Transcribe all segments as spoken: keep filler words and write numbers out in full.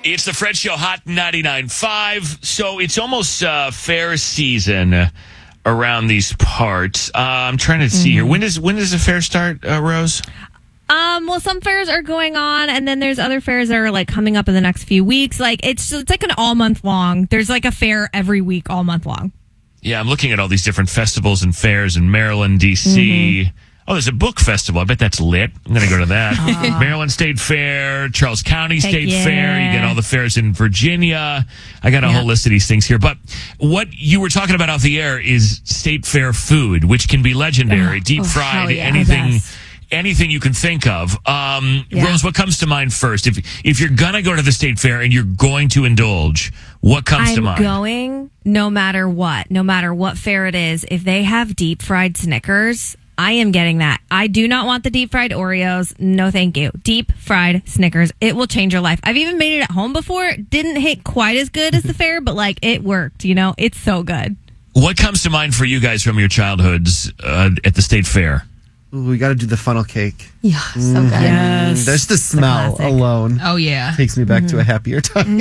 It's the Fred Show, Hot ninety-nine point five. So it's almost uh, fair season around these parts. Uh, I'm trying to see mm-hmm. here. When does when does the fair start, uh, Rose? Um, well, some fairs are going on, and then there's other fairs that are like coming up in the next few weeks. Like it's it's like an all month long. There's like a fair every week, all month long. Yeah, I'm looking at all these different festivals and fairs in Maryland, D C. Mm-hmm. Oh, there's a book festival. I bet that's lit. I'm going to go to that. Oh. Maryland State Fair, Charles County Heck State yeah. Fair. You get all the fairs in Virginia. I got a yep. whole list of these things here. But what you were talking about off the air is State Fair food, which can be legendary. Oh, Deep oh, fried, yeah. anything anything you can think of. Um, yeah. Rose, what comes to mind first? If if you're going to go to the State Fair and you're going to indulge, what comes I'm to mind? I'm going no matter what, no matter what fair it is. If they have deep fried Snickers, I am getting that. I do not want the deep fried Oreos. No, thank you. Deep fried Snickers. It will change your life. I've even made it at home before. It didn't hit quite as good as the fair, but like it worked, you know? It's so good. What comes to mind for you guys from your childhoods uh, at the State Fair? Ooh, we got to do the funnel cake. Yeah, so good. Mm-hmm. Yes. There's the smell the alone. Oh, yeah. Takes me back mm-hmm. to a happier time.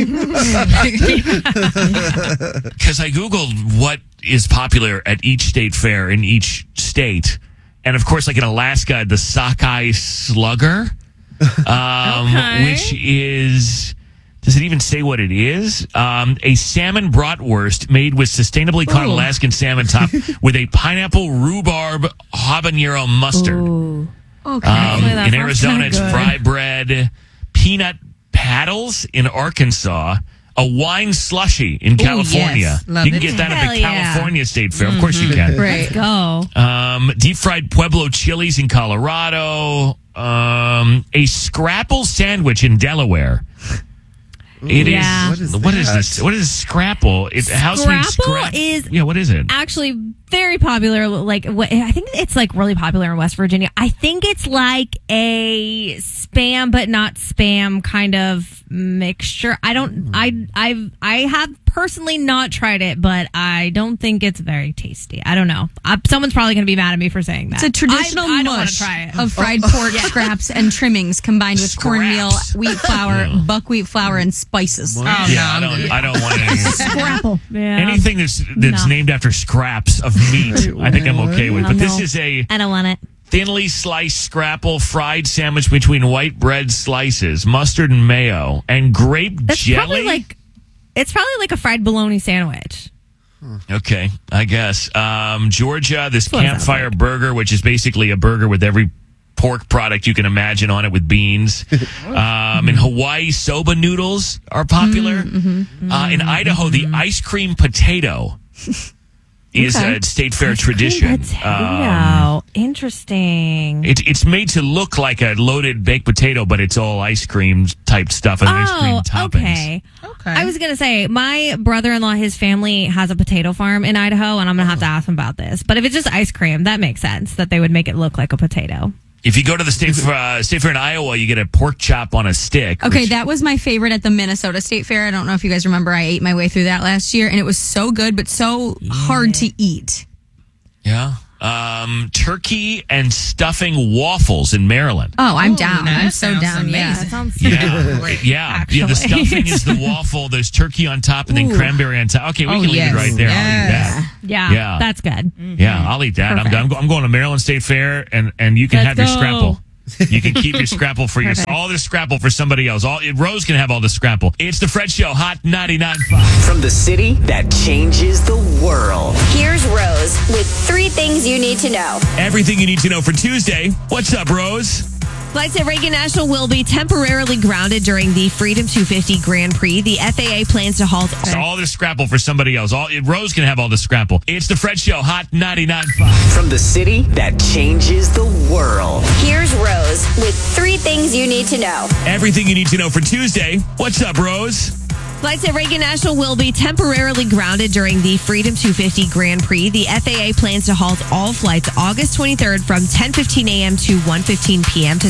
Because I Googled what is popular at each state fair in each state. And, of course, like in Alaska, the sockeye slugger, um, okay. which is... Does it even say what it is? Um, a salmon bratwurst made with sustainably caught Ooh. Alaskan salmon top with a pineapple rhubarb habanero mustard. Ooh. Okay. Um, that in Arizona, it's good. fry bread, peanut paddles in Arkansas, a wine slushy in California. Yes. Love you can it. get that Hell at the yeah. California State Fair. Mm-hmm. Of course you can. Right. Let's go. Um, deep fried Pueblo chilies in Colorado. Um, a scrapple sandwich in Delaware. It yeah. is. What is, what is this? What is scrapple? It's house made Scrapple scrap- is yeah. What is it? Actually, very popular. Like what, I think it's like really popular in West Virginia. I think it's like a spam, but not spam kind of mixture. I don't. I I I have personally not tried it, but I don't think it's very tasty. I don't know. I, someone's probably going to be mad at me for saying that. It's a traditional I, I don't want mush to try it. of fried pork yeah. scraps and trimmings combined with Scraps. cornmeal, wheat flour, Yeah. buckwheat flour, and spices. Oh, yeah, I don't. I don't want any, Scrapple. Yeah. anything that's that's No. named after scraps of meat. I think I'm okay with. Oh, But this no. is a I don't want it. thinly sliced scrapple fried sandwich between white bread slices, mustard and mayo, and grape That's jelly. probably like it's probably like a fried bologna sandwich. Okay, I guess. Um, Georgia, this What does that campfire look like? burger, which is basically a burger with every pork product you can imagine on it with beans. Um, in Hawaii, soba noodles are popular. Mm-hmm. Uh, in Idaho, the ice cream potato is Okay. a state fair Ice cream tradition. Potato. Um, Interesting. it, it's made to look like a loaded baked potato, but it's all ice cream type stuff and ice cream Oh, toppings. okay. Okay. I was going to say, my brother-in-law, his family has a potato farm in Idaho, and I'm going to have to ask him about this. But if it's just ice cream, that makes sense, that they would make it look like a potato. If you go to the state, uh, state fair in Iowa, you get a pork chop on a stick. Okay, which- that was my favorite at the Minnesota State Fair. I don't know if you guys remember. I ate my way through that last year, and it was so good, but so hard to eat. Yeah. Um, turkey and stuffing waffles in Maryland. Oh, I'm Oh, down. that I'm so sounds down. Yeah. amazing. That sounds Yeah. great. Yeah. Yeah. The actually. stuffing is the waffle. There's turkey on top and then Ooh. cranberry on top. Okay, we Oh, can leave yes. it right there. Yes. I'll eat that. Yeah, Yeah. that's good. Yeah, I'll eat that. I'm, Perfect. I'm, go- I'm going to Maryland State Fair, and, and you can Let's have your go. scrapple. You can keep your scrapple for yourself. Perfect. All the scrapple for somebody else. All Rose can have all the scrapple. It's the Fred Show, Hot ninety-nine point five. From the city that changes the world. Here's Rose with three things you need to know. Everything you need to know for Tuesday. What's up, Rose? Flights at Reagan National will be temporarily grounded during the Freedom two fifty Grand Prix. The F A A plans to halt So all the scrapple for somebody else. All Rose can have all the scrapple. It's the Fred Show, Hot ninety-nine point five. From the city that changes the world. Here's Rose with three things you need to know. Everything you need to know for Tuesday. What's up, Rose? Flights at Reagan National will be temporarily grounded during the Freedom two fifty Grand Prix. The F A A plans to halt all flights August twenty-third from ten fifteen a.m. to one fifteen p.m. to